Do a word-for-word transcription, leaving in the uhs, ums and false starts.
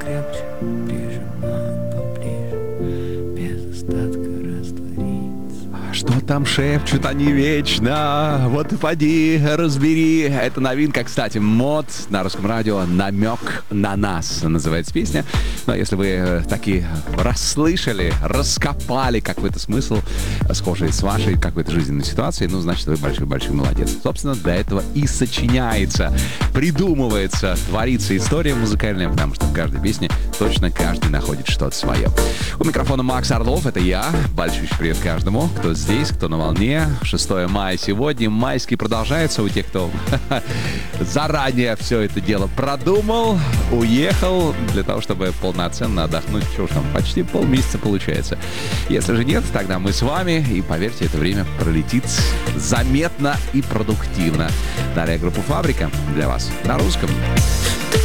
крепче прижимать поближе, без остатка раствориться. Что там шепчут они вечно? Вот и поди, разбери. Это новинка, кстати, мод на русском радио «Намек на нас» называется песня. Но если вы таки расслышали, раскопали какой-то смысл, схожий с вашей какой-то жизненной ситуацией, ну, значит, вы большой-большой молодец. Собственно, для этого и сочиняется, придумывается, творится история музыкальная, потому что в каждой песне точно каждый находит что-то свое. У микрофона Макс Орлов, это я. Большой привет каждому, кто здесь, кто на волне. шестое мая сегодня. Майский продолжается у тех, кто заранее все это дело продумал, уехал для того, чтобы полноценно отдохнуть. Что уж там, почти полмесяца получается. Если же нет, тогда мы с вами. И поверьте, это время пролетит заметно и продуктивно. Далее группа «Фабрика» для вас на русском.